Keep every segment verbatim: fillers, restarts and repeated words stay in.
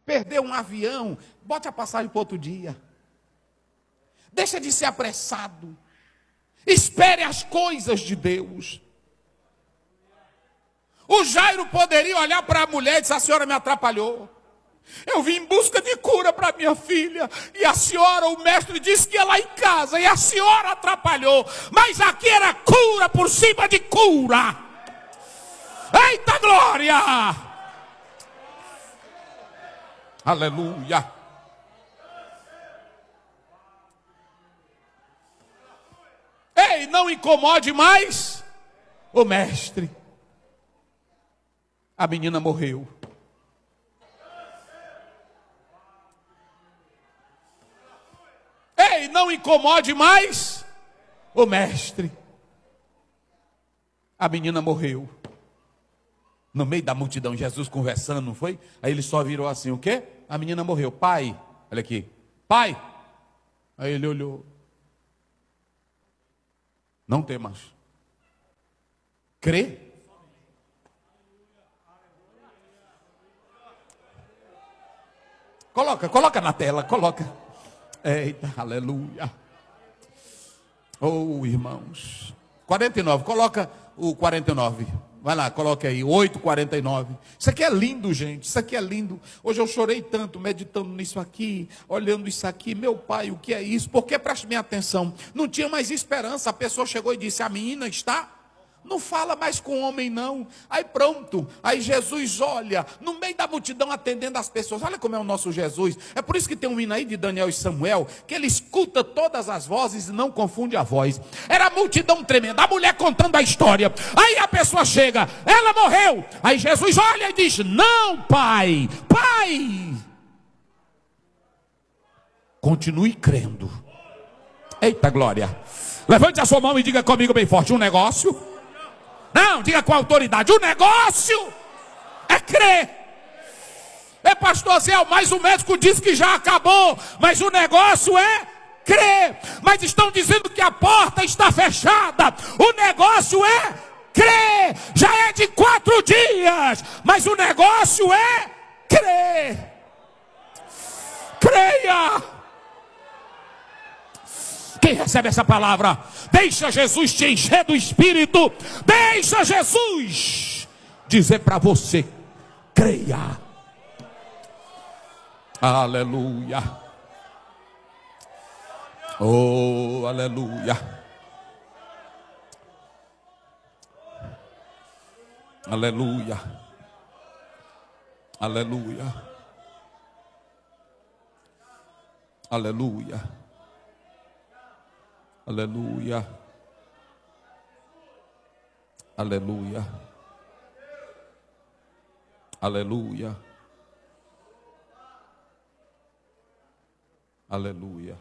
Perdeu um avião, bote a passagem para outro dia. Deixa de ser apressado. Espere as coisas de Deus. O Jairo poderia olhar para a mulher e dizer: a senhora me atrapalhou. Eu vim em busca de cura para minha filha. E a senhora, o mestre, disse que ia lá em casa. E a senhora atrapalhou. Mas aqui era cura por cima de cura. Eita glória! Aleluia! Ei, não incomode mais o mestre. A menina morreu. Ei, não incomode mais o mestre. A menina morreu. No meio da multidão, Jesus conversando, não foi? Aí ele só virou assim, o quê? A menina morreu. Pai, olha aqui. Pai. Aí ele olhou. Não temas. Crê? Coloca, coloca na tela, coloca. Eita, aleluia. Oh, irmãos. quarenta e nove, coloca o quarenta e nove. Vai lá, coloca aí, oito e quarenta e nove. Isso aqui é lindo, gente, isso aqui é lindo. Hoje eu chorei tanto meditando nisso aqui, olhando isso aqui. Meu pai, o que é isso? Porque, preste minha atenção, não tinha mais esperança. A pessoa chegou e disse: a menina está... Não fala mais com homem não. Aí pronto, aí Jesus olha, no meio da multidão atendendo as pessoas. Olha como é o nosso Jesus. É por isso que tem um hino aí de Daniel e Samuel, que ele escuta todas as vozes e não confunde a voz. Era a multidão tremenda, a mulher contando a história. Aí a pessoa chega, ela morreu. Aí Jesus olha e diz: não, pai, pai, continue crendo. Eita glória. Levante a sua mão e diga comigo bem forte: um negócio... Não, diga com autoridade: o negócio é crer. É, pastor Zé, mas o médico disse que já acabou. Mas o negócio é crer. Mas estão dizendo que a porta está fechada. O negócio é crer. Já é de quatro dias. Mas o negócio é crer. Creia. Quem recebe essa palavra? Deixa Jesus te encher do Espírito. Deixa Jesus dizer para você: creia. Aleluia. Oh, aleluia. Aleluia. Aleluia. Aleluia. Aleluia. Aleluia. Aleluia. Aleluia.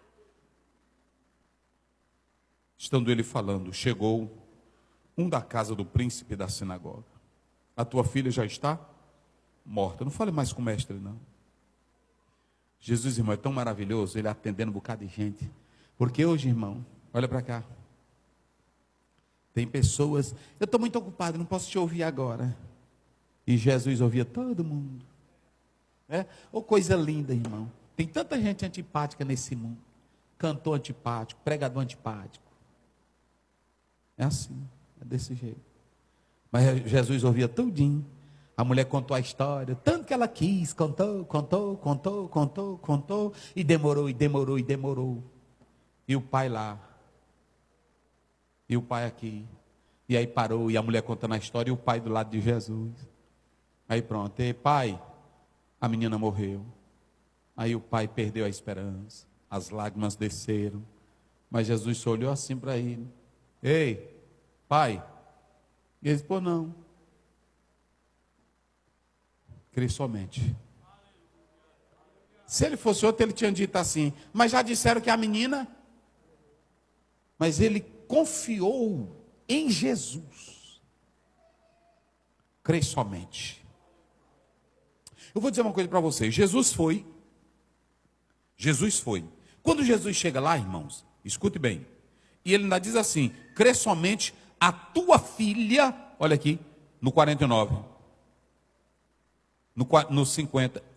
Estando ele falando, chegou um da casa do príncipe da sinagoga. A tua filha já está morta. Não fale mais com o mestre, não. Jesus, irmão, é tão maravilhoso ele atendendo um bocado de gente. Porque hoje, irmão, olha para cá. Tem pessoas, eu estou muito ocupado, não posso te ouvir agora. E Jesus ouvia todo mundo. É? Oh, coisa linda, irmão. Tem tanta gente antipática nesse mundo. Cantor antipático, pregador antipático. É assim, é desse jeito. Mas Jesus ouvia tudinho. A mulher contou a história, tanto que ela quis, contou, contou, contou, contou, contou, e demorou, e demorou, e demorou. E o pai lá, e o pai aqui, e aí parou, e a mulher contando a história, e o pai do lado de Jesus. Aí pronto, e pai, a menina morreu. Aí o pai perdeu a esperança, as lágrimas desceram, mas Jesus só olhou assim para ele: ei, pai. E ele disse: pô, não, crê somente. Se ele fosse outro, ele tinha dito assim: mas já disseram que a menina... Mas ele confiou em Jesus. Crê somente. Eu vou dizer uma coisa para vocês. Jesus foi. Jesus foi. Quando Jesus chega lá, irmãos, escute bem. E ele ainda diz assim: crê somente, a tua filha. Olha aqui, no quarenta e nove. No, no cinquenta.